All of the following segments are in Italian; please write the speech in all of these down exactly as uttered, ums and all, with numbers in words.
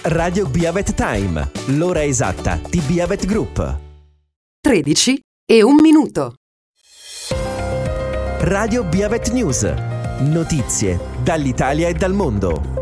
Radio Biavet Time, l'ora esatta di Biavet Group. tredici e un minuto. Radio Biavet News, notizie dall'Italia e dal mondo.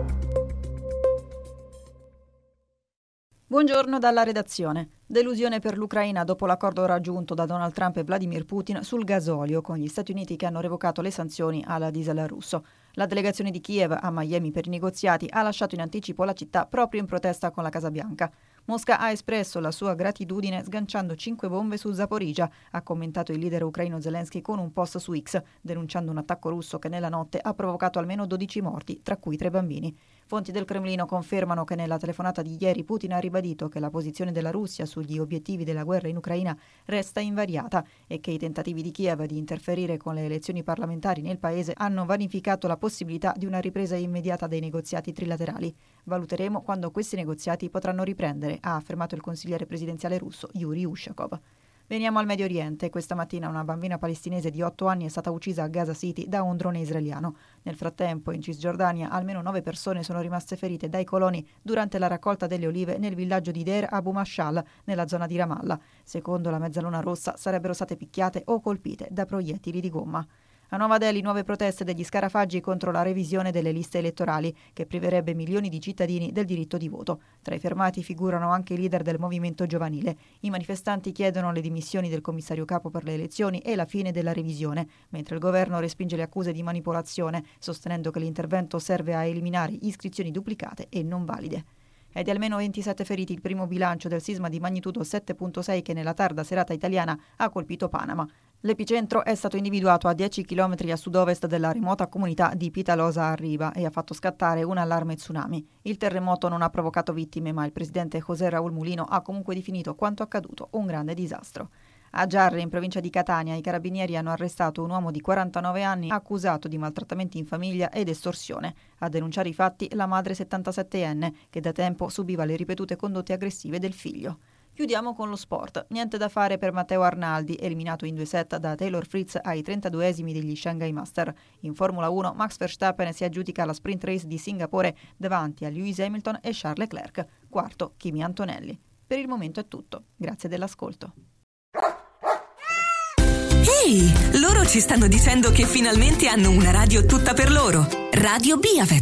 Buongiorno dalla redazione. Delusione per l'Ucraina dopo l'accordo raggiunto da Donald Trump e Vladimir Putin sul gasolio con gli Stati Uniti che hanno revocato le sanzioni al diesel russo. La delegazione di Kiev a Miami per i negoziati ha lasciato in anticipo la città proprio in protesta con la Casa Bianca. Mosca ha espresso la sua gratitudine sganciando cinque bombe su Zaporizhzhia, ha commentato il leader ucraino Zelensky con un post su X, denunciando un attacco russo che nella notte ha provocato almeno dodici morti, tra cui tre bambini. Fonti del Cremlino confermano che nella telefonata di ieri Putin ha ribadito che la posizione della Russia sugli obiettivi della guerra in Ucraina resta invariata e che i tentativi di Kiev di interferire con le elezioni parlamentari nel paese hanno vanificato la possibilità di una ripresa immediata dei negoziati trilaterali. Valuteremo quando questi negoziati potranno riprendere, ha affermato il consigliere presidenziale russo Yuri Ushakov. Veniamo al Medio Oriente. Questa mattina una bambina palestinese di otto anni è stata uccisa a Gaza City da un drone israeliano. Nel frattempo, in Cisgiordania, almeno nove persone sono rimaste ferite dai coloni durante la raccolta delle olive nel villaggio di Deir Abu Mashal, nella zona di Ramallah. Secondo la Mezzaluna Rossa, sarebbero state picchiate o colpite da proiettili di gomma. A Nuova Delhi nuove proteste degli scarafaggi contro la revisione delle liste elettorali, che priverebbe milioni di cittadini del diritto di voto. Tra i fermati figurano anche i leader del movimento giovanile. I manifestanti chiedono le dimissioni del commissario capo per le elezioni e la fine della revisione, mentre il governo respinge le accuse di manipolazione, sostenendo che l'intervento serve a eliminare iscrizioni duplicate e non valide. È di almeno ventisette feriti il primo bilancio del sisma di magnitudo sette virgola sei che nella tarda serata italiana ha colpito Panama. L'epicentro è stato individuato a dieci chilometri a sud-ovest della remota comunità di Pitalosa a Riva e ha fatto scattare un allarme tsunami. Il terremoto non ha provocato vittime, ma il presidente José Raúl Mulino ha comunque definito quanto accaduto un grande disastro. A Giarre, in provincia di Catania, i carabinieri hanno arrestato un uomo di quarantanove anni accusato di maltrattamenti in famiglia ed estorsione. A denunciare i fatti la madre settantasettenne, che da tempo subiva le ripetute condotte aggressive del figlio. Chiudiamo con lo sport. Niente da fare per Matteo Arnaldi, eliminato in due set da Taylor Fritz ai trentaduesimi degli Shanghai Master. In Formula uno Max Verstappen si aggiudica la sprint race di Singapore davanti a Lewis Hamilton e Charles Leclerc. Quarto Kimi Antonelli. Per il momento è tutto. Grazie dell'ascolto. Ehi, loro ci stanno dicendo che finalmente hanno una radio tutta per loro. Radio Biavet.